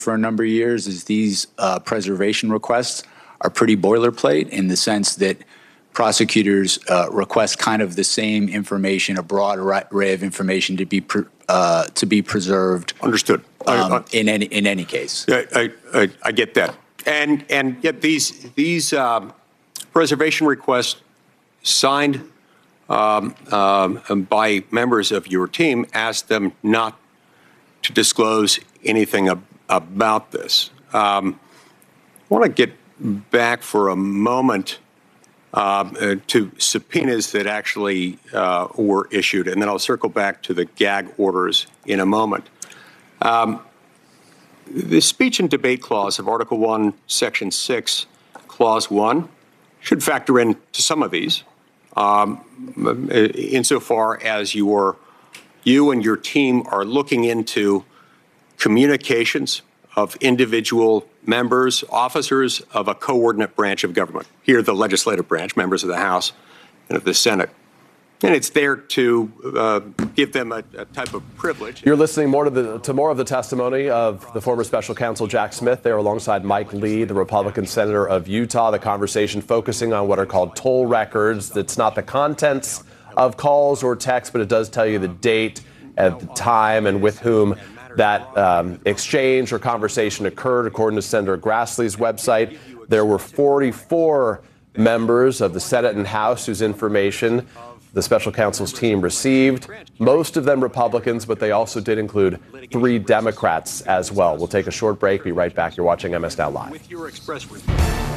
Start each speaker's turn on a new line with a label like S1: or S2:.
S1: for a number of years is these preservation requests are pretty boilerplate in the sense that prosecutors request kind of the same information, a broad array of information to be preserved.
S2: Understood.
S1: In any case.
S2: I get that, and yet these preservation requests signed by members of your team asked them not to disclose anything about this. I want to get back for a moment to subpoenas that actually were issued, and then I'll circle back to the gag orders in a moment. The speech and debate clause of Article 1, Section 6, Clause 1 should factor into some of these, insofar as you and your team are looking into communications of individual members, officers of a coordinate branch of government. Here, the legislative branch, members of the House and of the Senate. And it's there to give them a type of privilege.
S3: You're listening to more of the testimony of the former special counsel Jack Smith there alongside Mike Lee, the Republican senator of Utah. The conversation focusing on what are called toll records. That's not the contents of calls or texts, but it does tell you the date at the time and with whom that exchange or conversation occurred. According to Senator Grassley's website, there were 44 members of the Senate and House whose information the special counsel's team received, most of them Republicans, but they also did include 3 Democrats as well. We'll take a short break, be right back. You're watching MS Now Live.